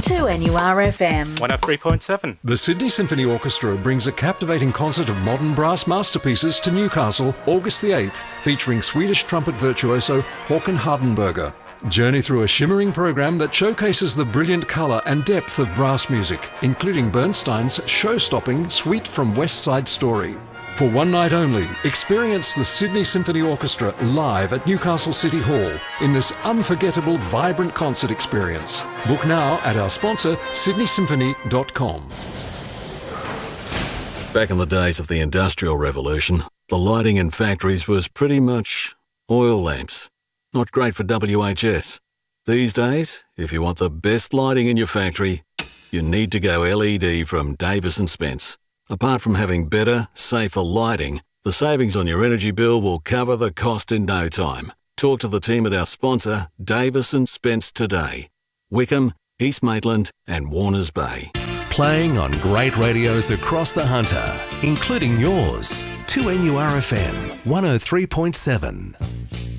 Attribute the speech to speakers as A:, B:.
A: 2NURFM
B: 103.7.
C: The Sydney Symphony Orchestra brings a captivating concert of modern brass masterpieces to Newcastle, August the 8th, featuring Swedish trumpet virtuoso Håkan Hardenberger. Journey through a shimmering program that showcases the brilliant colour and depth of brass music, including Bernstein's show-stopping Suite from West Side Story. For one night only, experience the Sydney Symphony Orchestra live at Newcastle City Hall in this unforgettable, vibrant concert experience. Book now at our sponsor, sydneysymphony.com.
D: Back in the days of the Industrial Revolution, the lighting in factories was pretty much oil lamps. Not great for WHS. These days, if you want the best lighting in your factory, you need to go LED from Davis & Spence. Apart from having better, safer lighting, the savings on your energy bill will cover the cost in no time. Talk to the team at our sponsor, Davis & Spence today. Wickham, East Maitland and Warners Bay.
E: Playing on great radios across the Hunter, including yours. 2NURFM 103.7.